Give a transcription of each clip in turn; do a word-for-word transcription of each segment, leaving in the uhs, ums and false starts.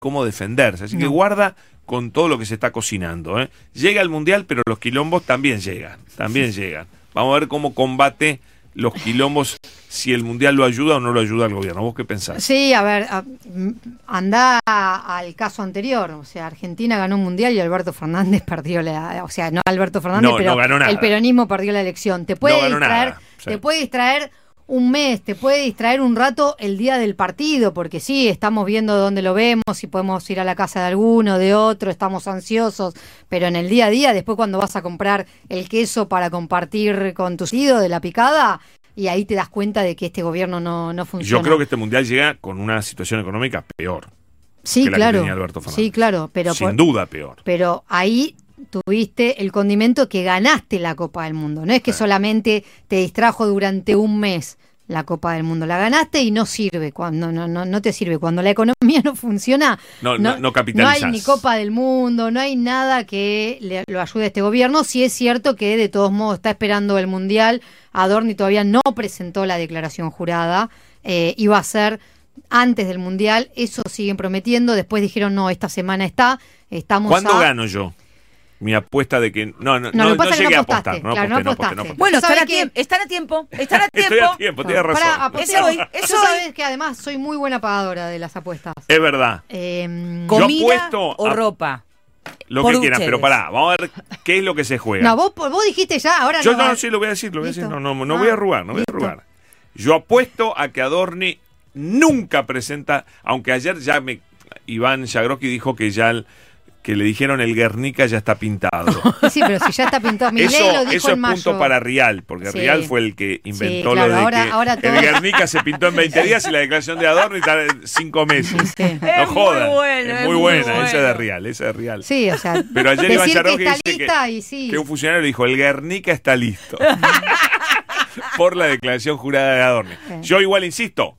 cómo defenderse. Así no. que guarda con todo lo que se está cocinando, ¿eh? Llega el Mundial, pero los quilombos también llegan, también llegan. Vamos a ver cómo combate los quilombos, si el Mundial lo ayuda o no lo ayuda al gobierno. ¿Vos qué pensás? Sí, a ver, a, anda al caso anterior. O sea, Argentina ganó un Mundial y Alberto Fernández perdió la... O sea, no Alberto Fernández, No, pero no ganó nada. el peronismo perdió la elección. Te puede No ganó distraer, nada, sí. te puede distraer un mes, te puede distraer un rato el día del partido, porque sí, estamos viendo dónde lo vemos, si podemos ir a la casa de alguno, de otro, estamos ansiosos, pero en el día a día, después cuando vas a comprar el queso para compartir con tu hijo de la picada, y ahí te das cuenta de que este gobierno no, no funciona. Yo creo que este Mundial llega con una situación económica peor. Sí, que la claro. que tenía Alberto Fernández. Sí, claro, pero sin por, duda peor. Pero ahí tuviste el condimento que ganaste la Copa del Mundo. No es que sí. solamente te distrajo durante un mes la Copa del Mundo. La ganaste y no sirve. Cuando no, no, no te sirve. Cuando la economía no funciona, No, no, no, no capitalizás. no hay ni Copa del Mundo, no hay nada que le, lo ayude a este gobierno. Sí es cierto que de todos modos está esperando el Mundial. Adorni todavía no presentó la declaración jurada. Eh, iba a ser antes del Mundial. Eso siguen prometiendo. Después dijeron, no, esta semana está. Estamos ¿Cuándo a... gano yo? Mi apuesta de que... No, no, No, no, lo que pasa no es que llegué no a apostaste, apostar. No claro, no aposté, no aposté, no apostaste. aposté. Bueno, ¿Sabes están a, qué? tiempo, están a tiempo, están a tiempo. Estoy a tiempo, tienes razón. Pará, aposté- Eso hoy, eso Yo hoy. sabés que además soy muy buena pagadora de las apuestas. Es verdad. Eh, Yo Comida apuesto o a- ropa. Lo Por que quieran, ustedes. pero pará, vamos a ver qué es lo que se juega. no, vos, vos dijiste ya, ahora Yo no. no, sí, lo voy a decir, lo voy a decir. Listo. No, no, no Ah, voy a arrugar, no voy a listo. arrugar. Yo apuesto a que Adorni nunca presenta, aunque ayer ya me Iván Jagroski dijo que ya el- que le dijeron el Guernica ya está pintado. Sí, pero si ya está pintado. Milei Eso, lo dijo eso en es mayo. punto para Rial, porque Sí. Rial fue el que inventó Sí, claro, lo de ahora- que ahora todo- el Guernica se pintó en veinte días y la declaración de Adorni está en cinco meses. Sí. No Es muy jodan. bueno, es es muy muy buena, bueno. esa es de Rial, esa es de Rial. Sí, o sea, Pero ayer Iván decir que Jagroski está dice lista que, y sí. que un funcionario dijo, el Guernica está listo. Por la declaración jurada de Adorni. Sí. Yo igual insisto,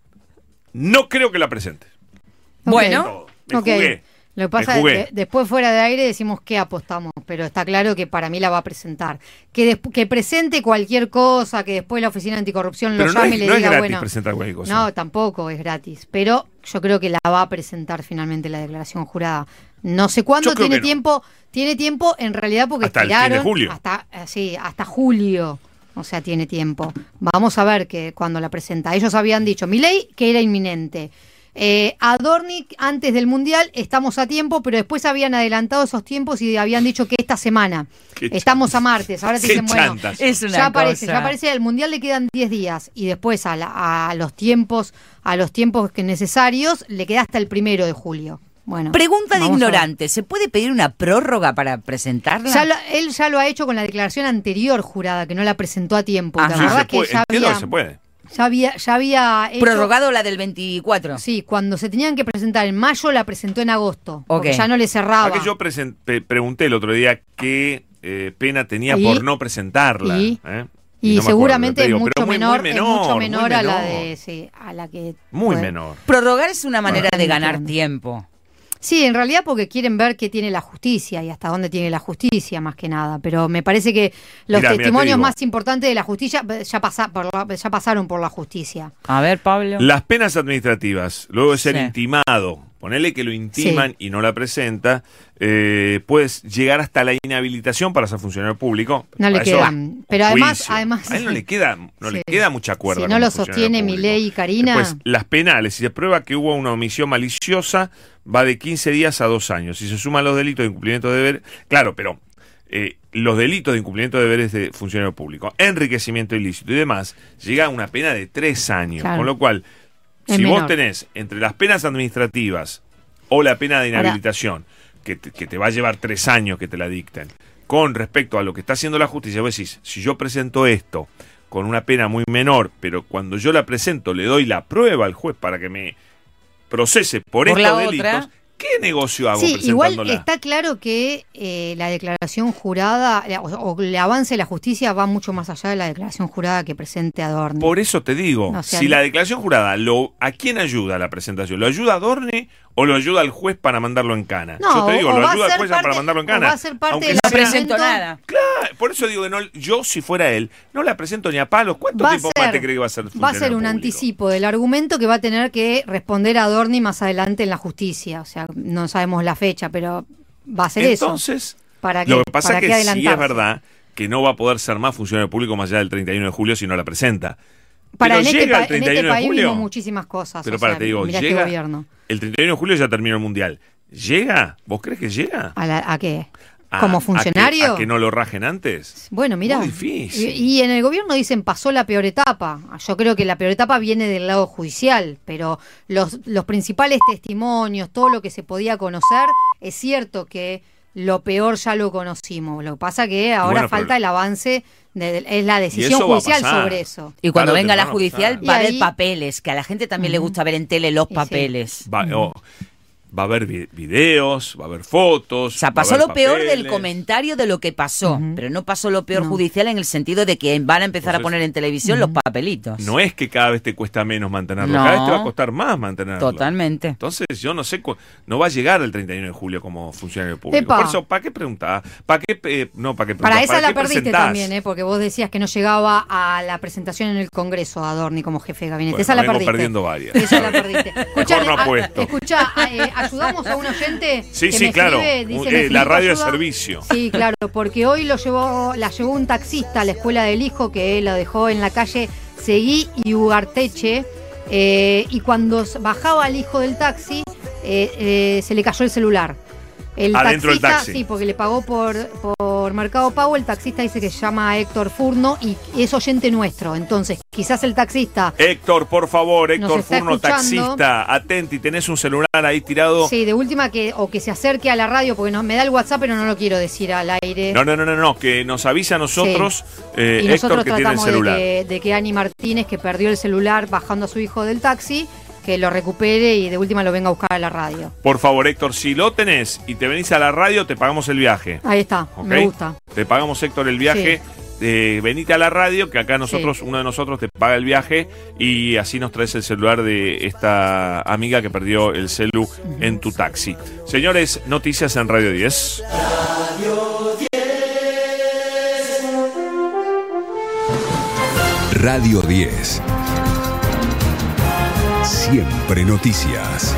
no creo que la presente. Ok. Bueno. Todo. Me Ok. jugué. Lo que Me pasa es jugué. que después fuera de aire decimos que apostamos, pero está claro que para mí la va a presentar. Que, despu- que presente cualquier cosa, que después la Oficina Anticorrupción Pero lo no llame es, y le no es diga, gratis bueno, presentar cualquier cosa. no, tampoco es gratis, pero yo creo que la va a presentar finalmente la declaración jurada. No sé cuándo Yo creo tiene que no. tiempo, tiene tiempo en realidad porque Hasta el fin de estiraron julio. hasta eh, sí, hasta julio. O sea, tiene tiempo. Vamos a ver que cuando la presenta. Ellos habían dicho, Milei, que era inminente. Eh, Adorni, antes del Mundial, estamos a tiempo, pero después habían adelantado esos tiempos y habían dicho que esta semana. Qué Estamos a martes. Ahora te Qué dicen, bueno, chantas. Es una ya aparece, cosa. ya aparece, al Mundial le quedan diez días y después a, la- a los tiempos, a los tiempos que necesarios, le queda hasta el primero de julio. Bueno, Pregunta de vamos a ver. ignorante, ¿se puede pedir una prórroga para presentarla? Ya lo- él ya lo ha hecho con la declaración anterior jurada, que no la presentó a tiempo. Ajá. La Sí, verdad se es que puede, ya entiendo había, que se puede. ya había, ya había hecho- Prorrogado la del veinticuatro. Sí, cuando se tenían que presentar en mayo, la presentó en agosto. Porque Ok. ya no le cerraba. Aquí yo presen- pe- pregunté el otro día qué eh, pena tenía Y- por no presentarla. y- ¿eh? Y, no me acuerdo, seguramente te es digo, mucho pero muy- menor, muy es mucho muy menor a la menor. de sí, a la que Muy puede- menor. Prorrogar es una manera Bueno, de ganar entiendo. tiempo. Sí, en realidad porque quieren ver qué tiene la justicia y hasta dónde tiene la justicia, más que nada. Pero me parece que los Mirá, mirá, te testimonios digo. más importantes de la justicia ya, pasa, por la- ya pasaron por la justicia. A ver, Pablo. Las penas administrativas, luego de ser Sí. intimado, ponele que lo intiman y no la presenta, eh, puedes llegar hasta la inhabilitación para ser funcionario público. No le Para eso, quedan. Pero además, juicio. además A él no le queda, no le Sí. queda mucha cuerda. Si no como lo funcionario sostiene público. Milei y Karina. Después, las penales, si se prueba que hubo una omisión maliciosa, va de quince días a dos años. Si se suman los delitos de incumplimiento de deberes, claro, pero eh, los delitos de incumplimiento de deberes de funcionario público, enriquecimiento ilícito y demás, llega a una pena de tres años. Claro. Con lo cual, Es si vos menor. tenés entre las penas administrativas o la pena de inhabilitación, que te, que te va a llevar tres años que te la dicten, con respecto a lo que está haciendo la justicia, vos decís, si yo presento esto con una pena muy menor, pero cuando yo la presento le doy la prueba al juez para que me procese por, Por estos la delitos, otra. ¿qué negocio hago Sí, igual presentándola? está claro que eh, la declaración jurada eh, o, o el avance de la justicia va mucho más allá de la declaración jurada que presente Adorni. Por eso te digo, O sea, si no- la declaración jurada, lo, ¿a quién ayuda la presentación? ¿Lo ayuda a Adorni o lo ayuda al juez para mandarlo en cana. No, yo te digo, o lo va a ayuda al ser juez parte- para mandarlo en o cana. va a ser parte Aunque del No sea- presentó argumento- nada. Claro, por eso digo que no, yo si fuera él, no la presento ni a palos. ¿Cuánto Va a tiempo más ser- te cree que va a ser Va a funcionario ser un público? anticipo del argumento que va a tener que responder a Dorni más adelante en la justicia. O sea, no sabemos la fecha, pero va a ser Entonces, eso. ¿Para qué? lo que pasa ¿Para es que qué sí es adelantarse? verdad que no va a poder ser más funcionario público más allá del treinta y uno de julio si no la presenta. Para Pero en este, llega pa- el en este treinta y uno de país julio. vimos muchísimas cosas. Pero o para, sea, te digo, mirá este llega. gobierno. El treinta y uno de julio ya terminó el mundial. ¿Llega? ¿Vos crees que llega? ¿A, la- a qué? ¿A- ¿Como a que- funcionario? ¿A que, no lo rajen antes? Bueno, mira. Muy difícil. Y, y en el gobierno dicen pasó la peor etapa. Yo creo que la peor etapa viene del lado judicial, pero los, los principales testimonios, todo lo que se podía conocer, es cierto que lo peor ya lo conocimos. Lo que pasa que ahora bueno, falta pero- el avance, de, es la Y decisión eso va a judicial pasar. sobre eso. Y cuando Tarde o venga la temprano judicial pasará. va a Y haber ahí- papeles, que a la gente también le gusta ver en tele los Y sí. papeles. Va, oh, va a haber vi- videos, va a haber fotos. O sea, va a pasó haber lo peor del papeles. comentario de lo que pasó, Ujú. pero no pasó lo peor No. judicial en el sentido de que van a empezar a Entonces- poner en televisión los papelitos. No es que cada vez te cuesta menos mantenerlo, No. cada vez te va a costar más mantenerlo. Totalmente. Entonces, yo no sé, cu- no va a llegar el treinta y uno de julio como funcionario público. Epa. Por eso, ¿para qué preguntar? ¿Para qué? eh, no, ¿para qué preguntar? Para esa ¿Para la qué perdiste presentás? también, ¿eh? Porque vos decías que no llegaba a la presentación en el Congreso a Adorni como jefe de gabinete. Bueno, esa la vengo perdiste. perdiendo varias. Esa la perdiste. Escuchá, Mejor no a- apuesto. escuchá, eh, ayudamos a un oyente. Sí, que sí, me claro. escribe, dice, Eh, la "Necesito radio de ayuda". servicio. Sí, claro, porque hoy lo llevó, la llevó un taxista a la escuela del hijo que lo dejó en la calle Seguí y Ugarteche. Eh, y cuando s- bajaba el hijo del taxi, eh, eh, se le cayó el celular. El Adentro del taxista, taxi. sí, porque le pagó por, por Mercado Pago. El taxista dice que se llama Héctor Furno y es oyente nuestro. Entonces, quizás el taxista. Héctor, por favor, Héctor está Furno, escuchando. taxista, atenti, tenés un celular ahí tirado. Sí, de última que o que se acerque a la radio, porque no, me da el WhatsApp, pero no lo quiero decir al aire. No, no, no, no, no, que nos avisa a nosotros, eh, Y Héctor, nosotros que tiene el tratamos de celular. que, de que Ani Martínez, que perdió el celular bajando a su hijo del taxi, que lo recupere y de última lo venga a buscar a la radio. Por favor, Héctor, si lo tenés y te venís a la radio, te pagamos el viaje. Ahí está, ¿Ok? me gusta. Te pagamos, Héctor, el viaje. Eh, venite a la radio, que acá nosotros, Sí. uno de nosotros te paga el viaje y así nos traes el celular de esta amiga que perdió el celu en tu taxi. Señores, noticias en Radio diez. Radio diez. Siempre noticias.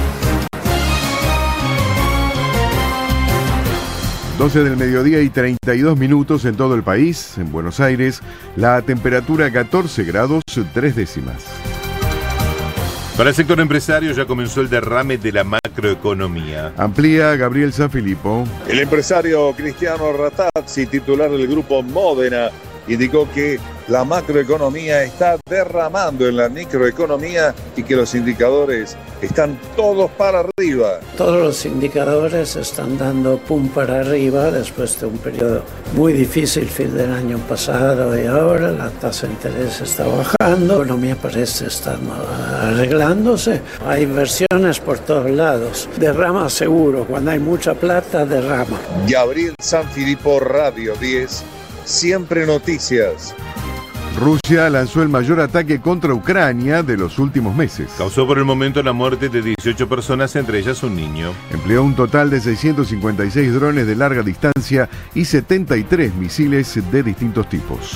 doce del mediodía y treinta y dos minutos en todo el país. En Buenos Aires, la temperatura catorce grados tres décimas. Para el sector empresario ya comenzó el derrame de la macroeconomía. Amplía Gabriel Sanfilippo. El empresario Cristiano Ratazzi, titular del grupo Módena, indicó que la macroeconomía está derramando en la microeconomía y que los indicadores están todos para arriba. Todos los indicadores están dando pum para arriba después de un periodo muy difícil, fin del año pasado y ahora la tasa de interés está bajando, la economía parece estar arreglándose, hay inversiones por todos lados, derrama seguro, cuando hay mucha plata derrama. Gabriel Sanfilippo, Radio diez, siempre noticias. Rusia lanzó el mayor ataque contra Ucrania de los últimos meses. Causó por el momento la muerte de dieciocho personas, entre ellas un niño. Empleó un total de seiscientos cincuenta y seis drones de larga distancia y setenta y tres misiles de distintos tipos.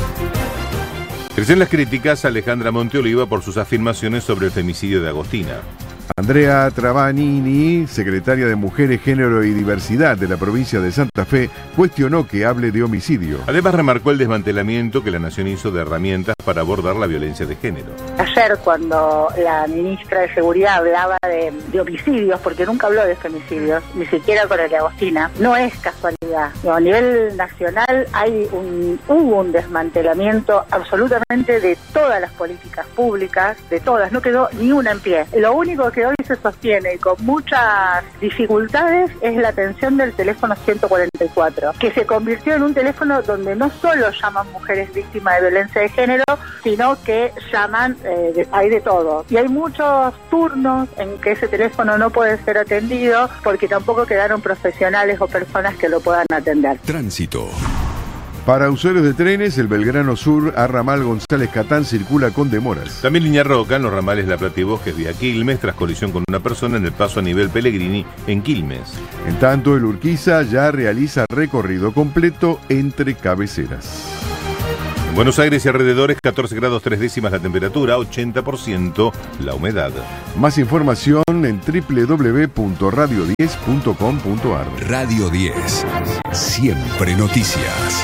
Crecen las críticas a Alejandra Monteoliva por sus afirmaciones sobre el femicidio de Agostina. Andrea Travanini, secretaria de Mujeres, Género y Diversidad de la provincia de Santa Fe, cuestionó que hable de homicidio. Además remarcó el desmantelamiento que la nación hizo de herramientas para abordar la violencia de género. Ayer cuando la ministra de Seguridad hablaba de, de homicidios, porque nunca habló de femicidios, ni siquiera con el de Agostina, no es casualidad. No, a nivel nacional hay un, hubo un desmantelamiento absolutamente de todas las políticas públicas, de todas, no quedó ni una en pie. Lo único que hoy se sostiene con muchas dificultades es la atención del teléfono ciento cuarenta y cuatro, que se convirtió en un teléfono donde no solo llaman mujeres víctimas de violencia de género, sino que llaman, eh, de, hay de todo. Y hay muchos turnos en que ese teléfono no puede ser atendido porque tampoco quedaron profesionales o personas que lo puedan atender. Tránsito. Para usuarios de trenes, el Belgrano Sur a ramal González Catán circula con demoras. También línea roca en los ramales La Plata y Bosques vía Quilmes tras colisión con una persona en el paso a nivel Pellegrini en Quilmes. En tanto, el Urquiza ya realiza recorrido completo entre cabeceras. En Buenos Aires y alrededores, catorce grados tres décimas la temperatura, ochenta por ciento la humedad. Más información en doble u doble u doble u punto radio diez punto com punto ar. Radio diez. Siempre noticias.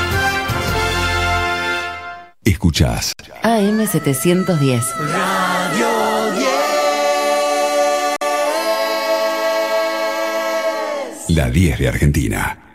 Escuchás A M setecientos diez. Radio diez. La diez de Argentina.